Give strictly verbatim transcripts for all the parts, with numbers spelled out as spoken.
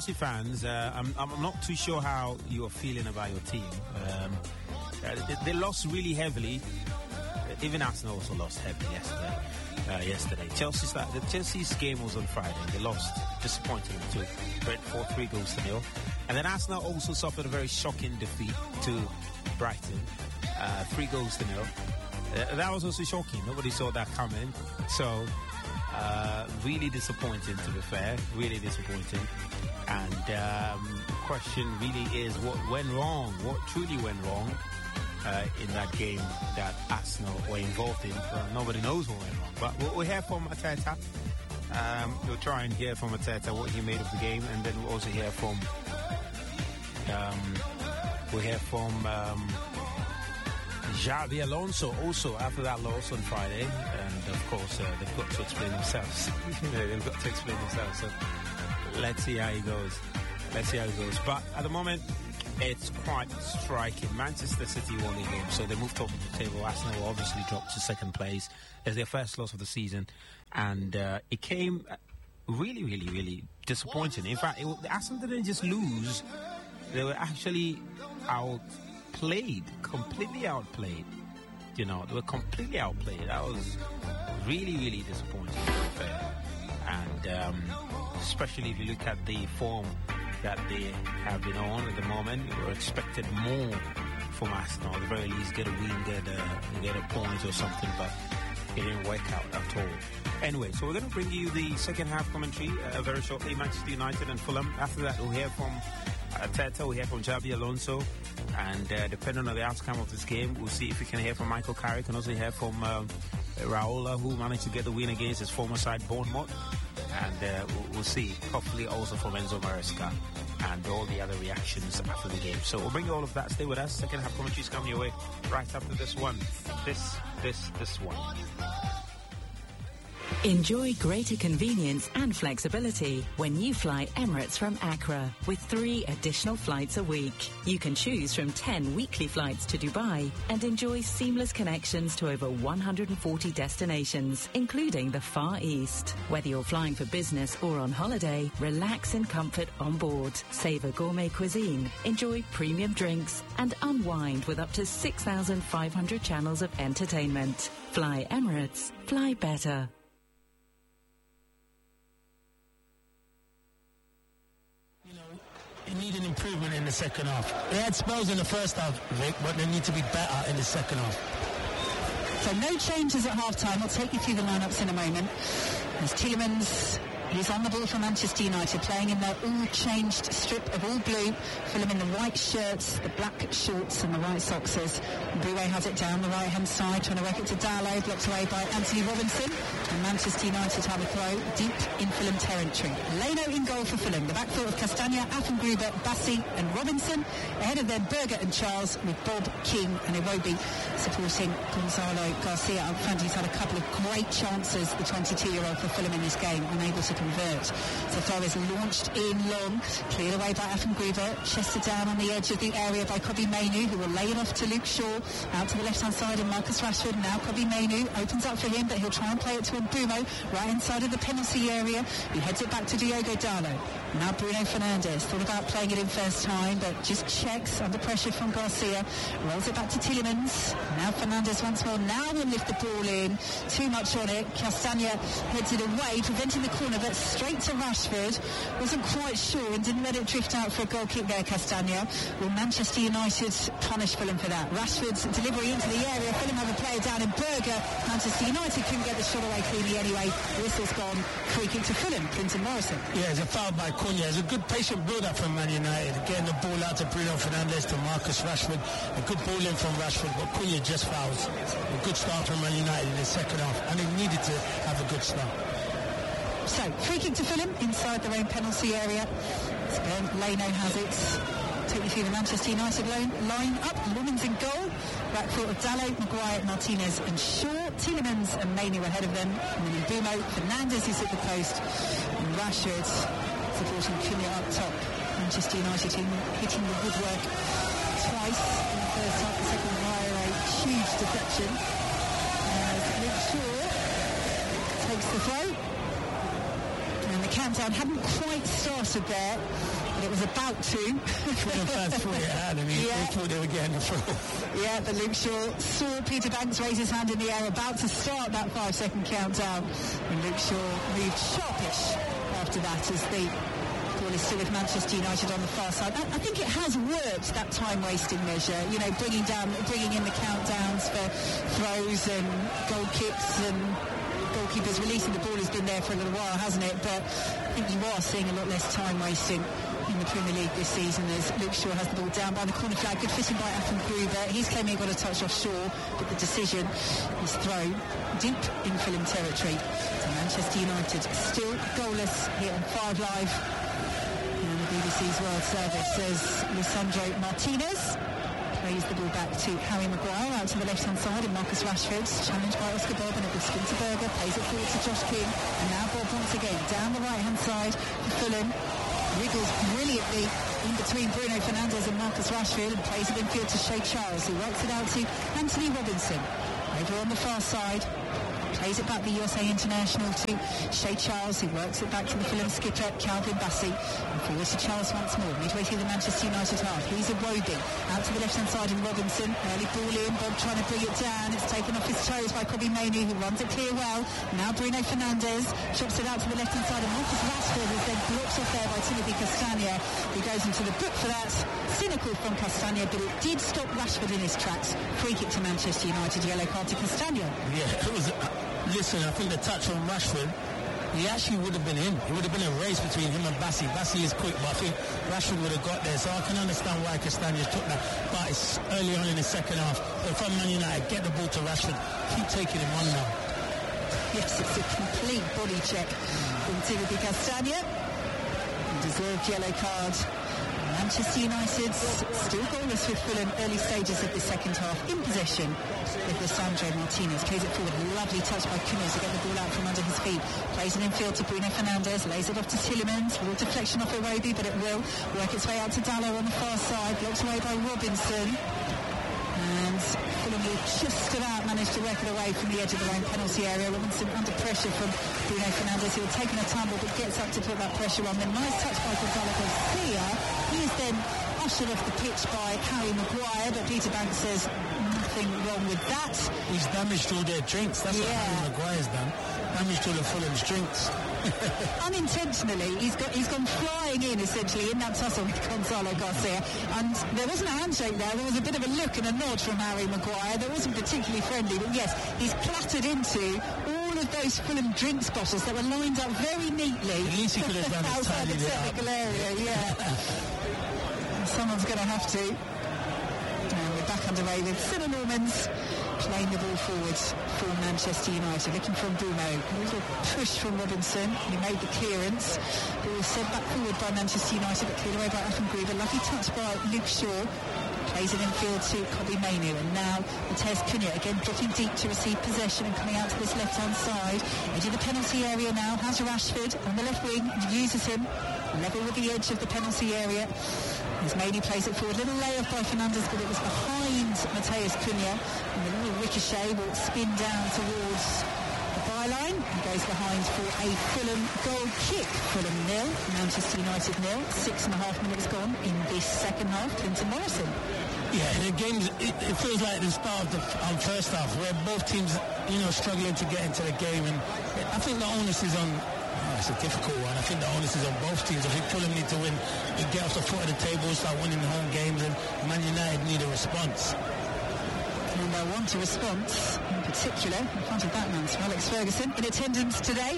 Chelsea fans, uh, I'm, I'm not too sure how you are feeling about your team. Um, uh, they, they lost really heavily. Even Arsenal also lost heavily yesterday. Uh, yesterday, Chelsea started, the Chelsea's game was on Friday. They lost disappointingly to Brentford, three goals to nil. And then Arsenal also suffered a very shocking defeat to Brighton, uh, three goals to nil. Uh, that was also shocking. Nobody saw that coming. So, uh, really disappointing, to be fair. Really disappointing. And um, the question really is, what went wrong? What truly went wrong uh, in that game that Arsenal were involved in? Well, nobody knows what went wrong. But we'll, we'll hear from Arteta. Um, we'll try and hear from Arteta what he made of the game, and then we'll also hear from um, we'll hear from um, Xabi Alonso also after that loss on Friday, and of course uh, they've got to explain themselves. They've got to explain themselves. So let's see how he goes. Let's see how it goes. But at the moment, it's quite striking. Manchester City won the game, so they moved top of the table. Arsenal obviously dropped to second place. It's their first loss of the season, and uh, it came really, really, really disappointing. In fact, it, Arsenal didn't just lose; they were actually outplayed, completely outplayed. You know, they were completely outplayed. That was really, really disappointing. And um, especially if you look at the form that they have been on at the moment, you were expected more from Arsenal. At the very least, get a win, get a, get a point or something, but it didn't work out at all. Anyway, so we're going to bring you the second half commentary uh, very shortly. Manchester United and Fulham. After that, we'll hear from Arteta, we'll hear from Xabi Alonso, and uh, depending on the outcome of this game, we'll see if we can hear from Michael Carrick and also hear from um, Raola, who managed to get the win against his former side, Bournemouth. And uh, we'll, we'll see, hopefully also from Enzo Maresca and all the other reactions after the game. So we'll bring you all of that. Stay with us. Second half commentaries coming your way right after this one. This, this, this one. Enjoy greater convenience and flexibility when you fly Emirates from Accra with three additional flights a week. You can choose from ten weekly flights to Dubai and enjoy seamless connections to over one hundred forty destinations, including the Far East. Whether you're flying for business or on holiday, relax in comfort on board, savor gourmet cuisine, enjoy premium drinks, and unwind with up to six thousand five hundred channels of entertainment. Fly Emirates. Fly better. They need an improvement in the second half. They had spells in the first half, Vic, but they need to be better in the second half. So no changes at half-time. I'll take you through the lineups in a moment. There's Tielemans. He's on the ball for Manchester United, playing in their all-changed strip of all blue. Fulham in the white shirts, the black shorts and the white soxers. Boué has it down the right-hand side, trying to work it to Darlow, blocked away by Anthony Robinson. And Manchester United have a throw deep in Fulham territory. Leno in goal for Fulham. The back four of Castagna, Affengruber, Bassi and Robinson. Ahead of them, Berger and Charles with Bob, King and Iwobi supporting Gonzalo Garcia up front. He's had a couple of great chances, the twenty-two-year-old for Fulham in this game, unable to convert. The throw is launched in long, cleared away by Affengruber, chested down on the edge of the area by Kobbie Mainoo, who will lay it off to Luke Shaw, out to the left-hand side and Marcus Rashford. Now Kobbie Mainoo opens up for him, but he'll try and play it to Mbeumo, right inside of the penalty area. He heads it back to Diogo Dalot. Now Bruno Fernandes, thought about playing it in first time, but just checks under pressure from Garcia, rolls it back to Tielemans. Now Fernandes once more, now will lift the ball in, too much on it. Castagna heads it away, preventing the corner, but straight to Rashford. Wasn't quite sure and didn't let it drift out for a goal kick there, Castagna. Will Manchester United punish Fulham for that? Rashford's delivery into the area. Fulham have a player down in Berger. Manchester United couldn't get the shot away cleanly anyway. The whistle's gone. Free kick to Fulham. Clinton Morrison. Yeah, it's a foul by Cunha. It's a good patient build-up from Man United. Getting the ball out to Bruno Fernandes, to Marcus Rashford. A good ball in from Rashford, but Cunha just fouls. A good start from Man United in the second half, and they needed to have a good start. So, free kick to Fulham inside their own penalty area. Again, Leno has it. Take you through the Manchester United line, line up. Women's in goal. Back foot of Dalot, Maguire, Martinez and Shaw. Tielemans and Mainoo ahead of them. And then Mbeumo, Fernandes is at the post. And Rashford supporting Cunha up top. Manchester United team hitting the woodwork twice in the first half. The second via a huge deflection. As Luke Shaw takes the throw. countdown hadn't quite started there, but it was about to. Fulham fans thought it had, and he, yeah. they thought they were getting the throw. Yeah, but Luke Shaw saw Peter Banks raise his hand in the air, about to start that five-second countdown, and Luke Shaw moved sharpish after that as the ball is still with Manchester United on the far side. I, I think it has worked, that time-wasting measure, you know, bringing down, bringing in the countdowns for throws and goal kicks and goalkeepers releasing the ball has been there for a little while, hasn't it? But I think you are seeing a lot less time wasting in the Premier League this season as Luke Shaw has the ball down by the corner flag. Good fitting by Athan Gruber. He's claiming he got a touch off Shaw, but the decision is thrown deep in Fulham territory to Manchester United. Still goalless here on Five Live. And the B B C's World Service says Lisandro Martinez plays the ball back to Harry Maguire out to the left-hand side, and Marcus Rashford, challenged by Oscar Bob, and a good spin to Berger, plays it forward to Josh King, and now Bob once again down the right-hand side for Fulham, wriggles brilliantly in between Bruno Fernandes and Marcus Rashford, and plays it infield to Shea Charles, who works it out to Anthony Robinson. Over on the far side, plays it back the U S A international to Shea Charles, who works it back to the Fulham skipper Calvin Bassey, and forward to Charles once more, midway through the Manchester United half. He's a Wobie, out to the left hand side in Robinson, early ball in, Bob trying to bring it down, it's taken off his toes by Kobbie Mainoo, who runs it clear well. Now Bruno Fernandes chops it out to the left hand side, and Marcus Rashford is then blocked off there by Timothy Castagne, who goes into the book for that. Cynical from Castagne, but it did stop Rashford in his tracks. Free kick to Manchester United, yellow card to Castagne. Yeah, it was. Uh, listen, I think the touch on Rashford, he actually would have been in. It would have been a race between him and Bassey. Bassey is quick, but I think Rashford would have got there. So I can understand why Castagne took that. But it's early on in the second half. But from Man United, get the ball to Rashford. Keep taking him on now. Yes, it's a complete body check from Timothy Castagne. Deserved yellow card. Manchester United still goalless with Fulham, early stages of the second half, in possession with Lisandro Martinez. Plays it forward, lovely touch by Cunha to get the ball out from under his feet. Plays it in field to Bruno Fernandes, lays it off to Tielemans, little deflection off Iwobi, but it will work its way out to Dalot on the far side, blocked away by Robinson. And Fulham will just about manage to work it away from the edge of their own penalty area. Robinson under pressure from Bruno Fernandes, who had taken a tumble but gets up to put that pressure on. Then nice touch by Gonzalo Garcia. He is then ushered off the pitch by Harry Maguire, but Peter Banks says nothing wrong with that. He's damaged all their drinks. That's yeah. what Harry Maguire's done. Damaged all of Fulham's drinks. Unintentionally, he's got he's gone flying in essentially in that tussle with Gonzalo Garcia, and there wasn't a handshake there. There was a bit of a look and a nod from Harry Maguire. That wasn't particularly friendly, but yes, he's clattered into all of those Fulham drinks bottles that were lined up very neatly. At least he could have done it outside the technical area. Yeah, someone's going to have to. And we're back underway with Senna Normans playing the ball forward for Manchester United, looking from Bruno. A little push from Robinson. He made the clearance. Ball was sent back forward by Manchester United, but cleared away by Athan Gruber. Lucky touch by Luke Shaw. Plays it in field to Kobbie Mainoo, and now Matheus Cunha again dropping deep to receive possession and coming out to this left-hand side. Edge of the penalty area now. Has Rashford on the left wing, uses him level with the edge of the penalty area. As Mainoo plays it forward, little layoff by Fernandes, but it was behind Matheus Cunha, and the little ricochet will spin down towards the byline and goes behind for a Fulham goal kick. Fulham nil, Manchester United nil. Six and a half minutes gone in this second half. Clinton Morrison. Yeah, the game, it, it feels like the start of the um, first half, where both teams, you know, struggling to get into the game, and I think the onus is on. Oh, it's a difficult one. I think the onus is on both teams. I think Fulham need to win, to get off the foot of the table, start winning home games, and Man United need a response. And they want a response, in particular, in front of that man, Sir Alex Ferguson, in attendance today.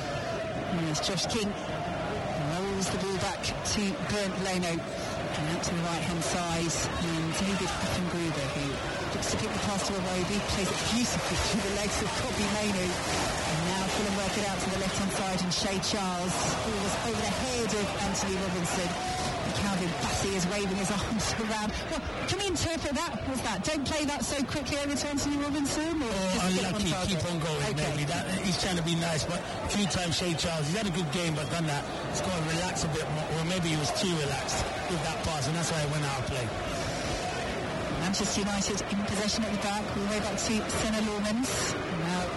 And as Josh King rolls the ball back to Bernd Leno, and out to the right-hand side, and David Athan Gruber, who looks to pick the pass to Iwobi, plays it beautifully through the legs of Kobbie Mainoo. And now Fulham work it out to the left-hand side, and Shea Charles, who was over the head of Anthony Robinson. And Calvin Bassey is waving his arms around. Well, can we interpret that? What's that? Don't play that so quickly over to Anthony Robinson? Or oh, unlucky, on keep on going, okay. maybe. That, he's trying to be nice, but a few times Shea Charles, he's had a good game, but done that. He's got to relax a bit more, or maybe he was too relaxed with that pass, and that's why he went out of play. Manchester United in possession at the back, all the way back to Senna Normans. Now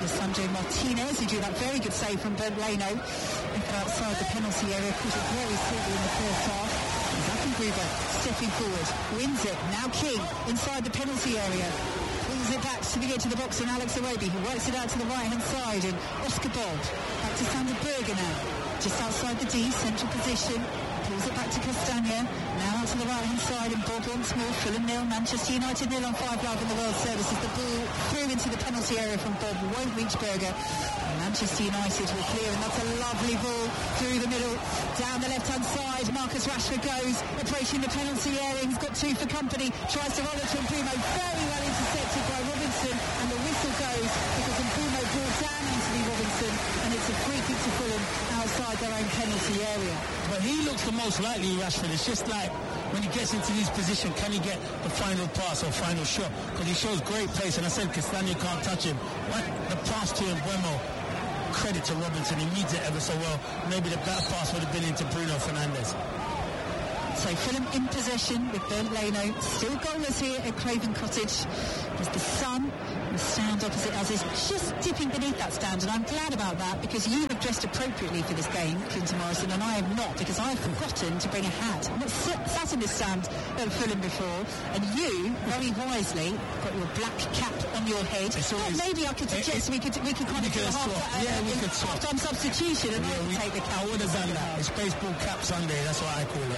Sandro Martinez, who drew that very good save from Bernd Leno. Outside the penalty area, caught it very silly in the first half. Gruber stepping forward, wins it. Now King inside the penalty area. Pulls it back to the edge of the box, and Alex Iwobi, who works it out to the right-hand side, and Oscar Bob back to Sander Berger now. Just outside the D, central position. Pulls it back to Castagna. Now out to the right-hand side, and Bob once more. Fulham nil, Manchester United nil on five live in the World Service as the ball through into the penalty area from Bob. Won't reach Berger. And Manchester United will clear, and that's a lovely ball through the middle. Down the left-hand side, Marcus Rashford goes, approaching the penalty area. He's got two for company. Tries to roll it to Mpumo. Very well intercepted by Robinson, and the whistle goes because Mpumo brought down Anthony Robinson, and it's a free kick to Fulham outside their own penalty area. But he looks the most likely, Rashford. It's just like when he gets into this position, can he get the final pass or final shot? Because he shows great pace, and I said Castagna can't touch him. But the pass to Mbuemo, credit to Robinson, he reads it ever so well. Maybe the better pass would have been into Bruno Fernandes. So Fulham in possession with Bernd Leno. Still goalless here at Craven Cottage. There's the sun, the stand opposite us is just dipping beneath that stand, and I'm glad about that because you have dressed appropriately for this game, Clinton Morrison, and I have not, because I've forgotten to bring a hat. I've not sat in this stand at Fulham before, and you, very wisely, got your black cap on your head. Well, maybe I could suggest it, we could we could kind of do a half, uh, yeah, we could swap. half-time substitution and yeah, we, take the cap. I would have done that. It's baseball cap Sunday, that's what I call it.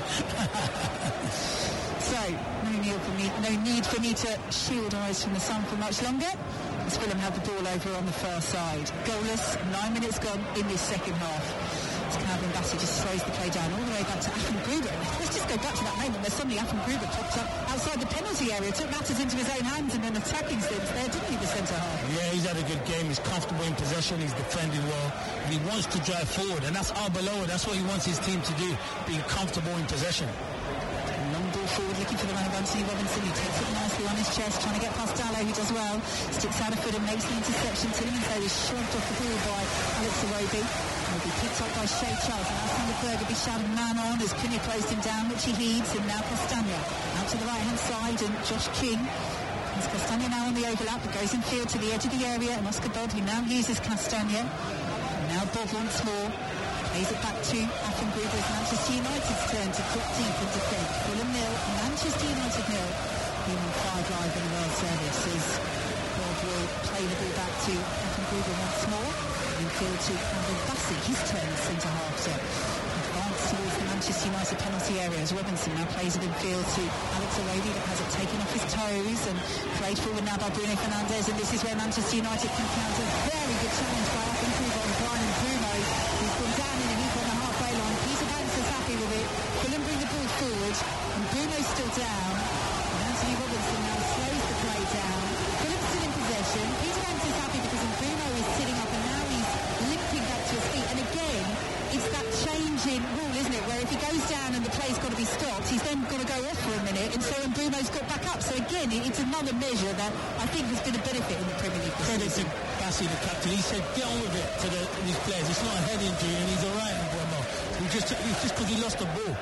So, no need, for me, no need for me to shield eyes from the sun for much longer. As Fulham have the ball over on the far side. Goalless, nine minutes gone in this second half. As Calvin Bassey just throws the play down all the way back to Afan Gruber. Let's just go back to that moment where suddenly Afan Gruber popped up outside the penalty area, took matters into his own hands, and then attacking stints there, didn't he, the centre half? Yeah, he's had a good game. He's comfortable in possession. He's defending well. And he wants to drive forward, and that's Arbeloa. That's what he wants his team to do, being comfortable in possession. Long ball forward, looking for the man of Anthony Robinson, who takes it nicely on his chest, trying to get past Dallo, who does well. Sticks out of foot and makes the interception. Tillmans, though, is shrugged off the ball by Alex Iwobi. Will be picked up by Shea Charles, and now Sander Berger be shouted man on as Cunha closed him down, which he heeds, and now Castagna out to the right-hand side, and Josh King. As Castagna now on the overlap, it goes in field to the edge of the area, and Oscar Bob, who now uses Castagna. And now Bob once more. Plays it back to Afan Gruber as Manchester United's turn to drop deep and defend. Fulham nil, Manchester United nil. Being on five live in the World Service as Bob will play the ball back to Afan Gruber once more. In field to Calvin Bassey, his turn as centre half to advance towards the Manchester United penalty area as Robinson now plays it in field to Alex Iwobi, that has it taken off his toes and played forward now by Bruno Fernandes, and this is where Manchester United can counter. Very good challenge by Afan Gruber on Brian Mpumo, who's gone down in a heap on the halfway line. Peter Banks is happy with it. Fulham bring the ball forward, and Bruno's still down. And Anthony Robinson now slows the play down. Fulham still in possession. Peter Banks is happy because Mpumo is sitting up, and now he's limping back to his feet. And again, it's that change in rule, isn't it, where if he goes down and the play's got to be stopped, he's then got to go off for a minute, and so Mbumo's got back up. So again, it's another measure that I think has been a benefit in the Premier League. Credit to Bassey, the captain. He said, get on with it to the, these players. It's not a head injury, and he's all right, Mbumo. He just, it's just because he lost the ball.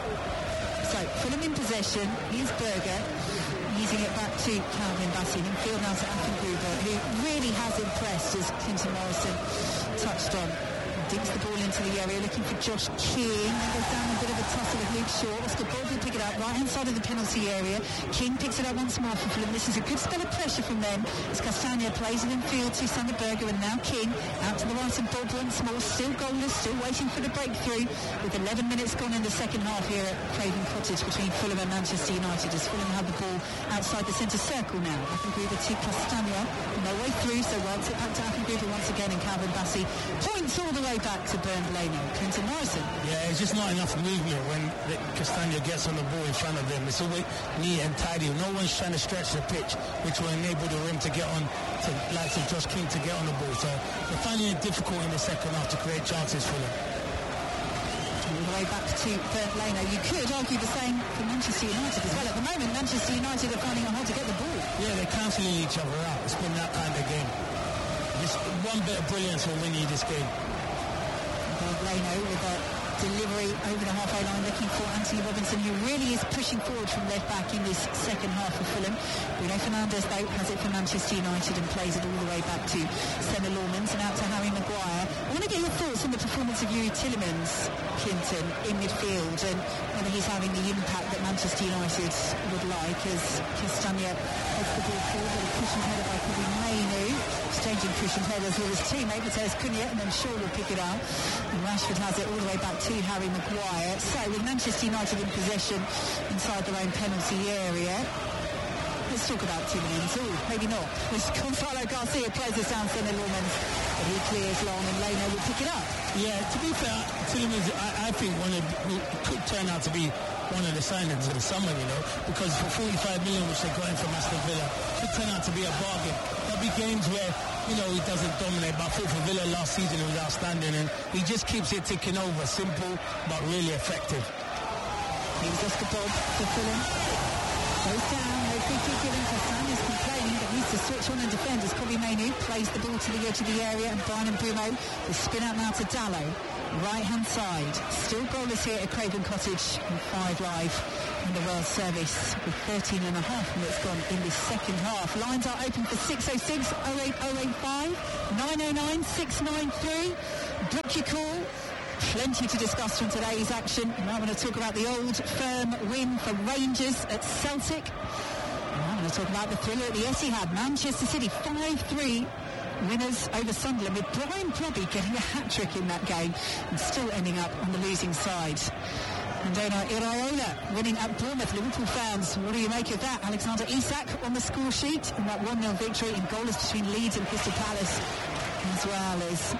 So, Fulham in possession. Here's Berger, using it back to Calvin Bassey. In field now to Afan Gruber, who really has impressed, as Clinton Morrison touched on. Dinks the ball into the area, looking for Josh King. Then goes down a bit of a tussle with Luke Shaw. Oscar Bob will pick it up right hand side of the penalty area. King picks it up once more for Fulham. This is a good spell of pressure from them as Castagna plays it in field to Sander Berger, and now King out to the right, and Bob once more, still goalless, still waiting for the breakthrough, with eleven minutes gone in the second half here at Craven Cottage between Fulham and Manchester United, as Fulham have the ball outside the centre circle now. Afan Gruber to Castagna, no way through, so works it back to Afan Gruber once again, and Calvin Bassey points all the way back to Bernd Leno. Clinton Morrison. Yeah, it's just not enough movement when Castagna gets on the ball in front of them. It's always neat and tidy. No one's trying to stretch the pitch, which will enable the rim to get on, to likes of Josh King to get on the ball. So we're finding it difficult in the second half to create chances for them. All the way back to Bernd Leno. You could argue the same for Manchester United as well. At the moment, Manchester United are finding it hard to get the ball. Yeah, they're cancelling each other out. It's been that kind of game. Just one bit of brilliance will win you this game. Bernd Leno with a delivery over the halfway line, looking for Anthony Robinson, who really is pushing forward from left back in this second half of Fulham. Bruno Fernandes, though, has it for Manchester United and plays it all the way back to Senna Lawmans and out to Harry Maguire. I want to get your thoughts on the performance of Youri Tielemans, Clinton, in midfield, and whether he's having the impact that Manchester United would like, as Castagna heads the ball forward, but a cushioned header by Kobbie Mainoo, exchanging cushioned headers with his teammate Matheus Cunha, and then Shaw will pick it up. And Rashford has it all the way back to Harry Maguire. So with Manchester United in possession inside their own penalty area, let's talk about Tielemans. Oh, maybe not. As Gonzalo Garcia plays this down Senna Lawmans, but he clears long and Leno will pick it up. Yeah, to be fair, Tielemans, I, I think one of it could turn out to be one of the signings of the summer, you know, because for forty-five million, which they got in from Aston Villa, could turn out to be a bargain. There'll be games where, you know, he doesn't dominate, but I thought for Villa last season he was outstanding, and he just keeps it ticking over. Simple, but really effective. Here's Oscar Bob for Fulham. Goes down, no free kick given. Castagna's complaining, but needs to switch on and defend as Kobbie Mainoo plays the ball to the edge of the area, and Bryan Mbeumo will spin out now to Dalot. Right hand side, still goalless here at Craven Cottage, and five live in the World Service with thirteen and a half minutes gone in this second half. Lines are open for six oh six, oh eight oh eight five, nine oh nine, six nine three. Book your call. Plenty to discuss from today's action. And I'm going to talk about the old firm win for Rangers at Celtic. And I'm going to talk about the thriller at the Etihad. Manchester City five three winners over Sunderland, with Brian Brobby getting a hat-trick in that game and still ending up on the losing side. And Andona Iraola winning at Bournemouth. Liverpool fans, what do you make of that? Alexander Isak on the score sheet in that one nil victory in goalless between Leeds and Crystal Palace, as well as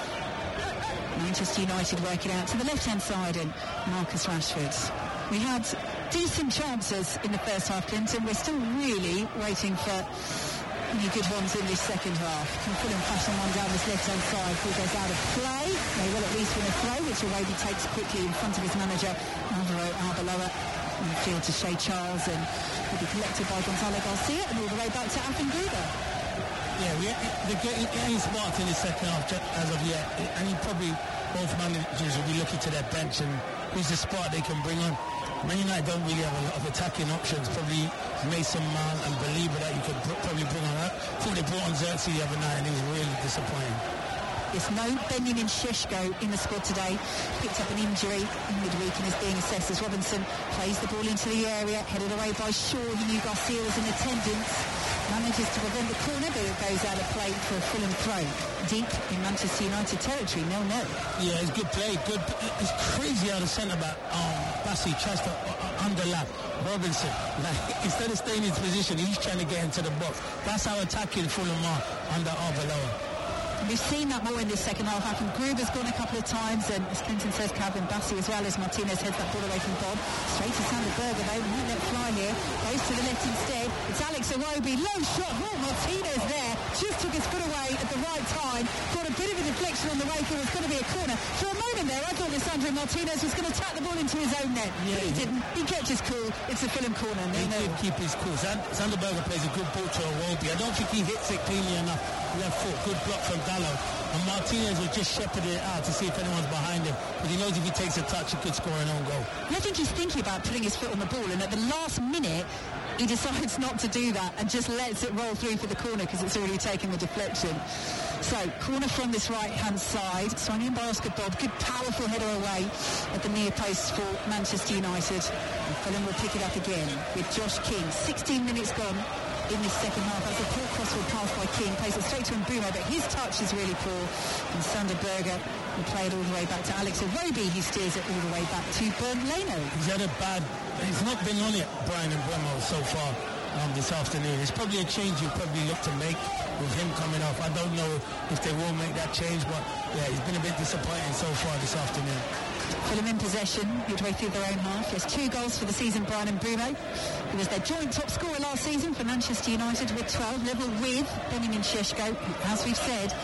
Manchester United working out to the left-hand side and Marcus Rashford. We had decent chances in the first half, Clinton. We're still really waiting for any good ones in this second half. Can Fulham fashion one down this left-hand side? Ball goes out of play. They will at least win a throw, which Iwobi takes quickly in front of his manager, Alvaro Arbeloa. In field to Shea Charles, and will be collected by Gonzalo Garcia, and all the way back to Afan Gruber. Yeah, we, they're getting, getting smart in the second half as of yet, and you probably both managers will be looking to their bench and who's the spot they can bring on. Man United don't really have a lot of attacking options. Probably Mason Mount and Believer that you could pr- probably bring on. I thought they brought on Xerxes the other night and he was really disappointing. There's no Benjamin Šeško in the squad today. Picked up an injury in midweek and is being assessed as Robinson plays the ball into the area, headed away by Shaw. He knew Garcia was in attendance. Manages to prevent the corner, but it goes out of play for a Fulham throw. Deep in Manchester United territory, nil nil. Yeah, it's good play. Good. It's crazy how the centre-back, um, Bassi, tries to uh, underlap Robinson. Like, instead of staying in his position, he's trying to get into the box. That's how attacking Fulham are under Arbeloa. We've seen that more in this second half. Afan Gruber's gone a couple of times, and as Clinton says, Calvin Bassey as well as Martinez heads that ball away from Bob. Straight to Sander Berger, though. Won't let fly here. Goes to the left instead. It's Alex Iwobi. Low shot. Oh, Martinez there. Just took his foot away at the right time. Got a bit of a deflection on the way. It was going to be a corner. For a moment there, I thought Lisandro Martinez was going to tap the ball into his own net. Yeah, he didn't. He kept his cool. It's a Fulham corner. He no, did no. keep his cool. Sander Berger plays a good ball to Iwobi. I don't think he hits it cleanly enough. Left foot. Good block from Dalot. And Martinez will just shepherd it out to see if anyone's behind him. But he knows if he takes a touch, he could score an own goal. I think he's thinking about putting his foot on the ball, and at the last minute, he decides not to do that and just lets it roll through for the corner because it's already taken the deflection. So, corner from this right-hand side, swung in by Oscar Bob. Good, powerful header away at the near post for Manchester United. And Fulham will pick it up again with Josh King. sixteen minutes gone in this second half. That's a poor crossfield pass by King. Plays it straight to Mbeumo, but his touch is really poor. And Sander Berger will play it all the way back to Alex Iwobi. He steers it all the way back to Bernd Leno. He's had a bad... He's not been on it, Bryan Mbeumo, so far um, this afternoon. It's probably a change you probably look to make with him coming off. I don't know if they will make that change, but yeah, he's been a bit disappointing so far this afternoon. Fulham in possession, midway through their own half. There's two goals for the season, Bryan Mbeumo, who was their joint top scorer last season for Manchester United with twelve, level with Benjamin Šeško. As we've said,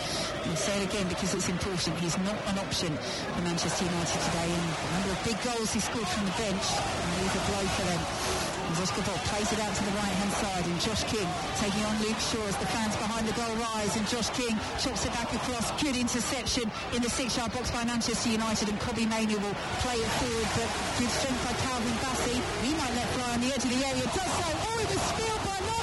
I'll say it again because it's important. He's not an option for Manchester United today, and the number of big goals he scored from the bench, and he's a blow for them. As Oscar Bob plays it out to the right-hand side, and Josh King taking on Luke Shaw as the fans behind the goal rise, and Josh King chops it back across. Good interception in the six-yard box by Manchester United, and Kobbie Mainoo will play it forward, but good strength by Calvin Bassey. He might let fly on the edge of the area. Does so. Oh, it was spilled by